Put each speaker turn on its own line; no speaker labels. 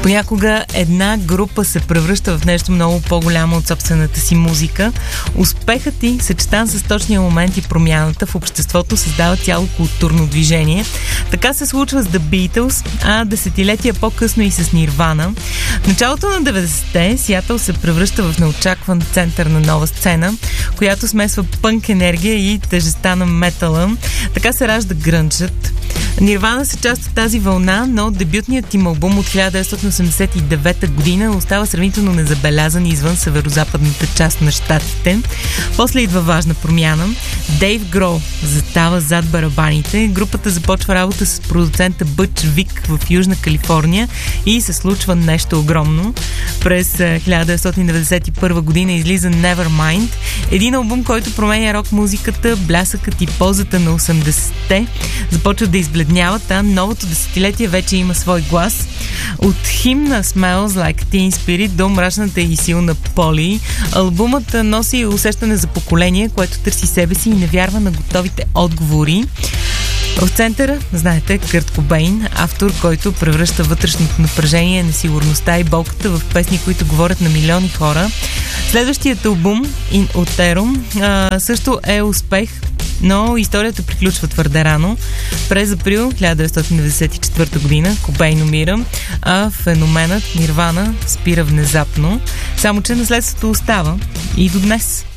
Понякога една група се превръща в нещо много по-голямо от собствената си музика. Успехът ти, съчетан с точния момент и промяната в обществото, създава цяло културно движение. Така се случва с The Beatles, а десетилетия по-късно и с Nirvana. В началото на 90-те Сиатъл се превръща в неочакван център на нова сцена, която смесва пънк енергия и тежестта на метала. Така се ражда грънджът. Nirvana са част от тази вълна, но дебютният им албум от 1989 година остава сравнително незабелязан извън северо-западната част на щатите. После идва важна промяна. Дейв Гроул застава зад барабаните. Групата започва работа с продуцента Бъч Вик в Южна Калифорния и се случва нещо огромно. През 1991 година излиза Nevermind, един албум, който променя рок-музиката, блясъкът и позата на 80-те. Започва да избледняват, а новото десетилетие вече има свой глас. От химна Smells Like Teen Spirit до мрачната и силна Поли, албумът носи усещане за поколение, което търси себе си и не вярва на готовите отговори. В центъра, знаете, Кърт Кобейн, автор, който превръща вътрешното напрежение, несигурността и болката в песни, които говорят на милиони хора. Следващият албум, In Utero, също е успех, но историята приключва твърде рано. През април 1994 година Кобейн умира, а феноменът Nirvana спира внезапно. Само че наследството остава и до днес.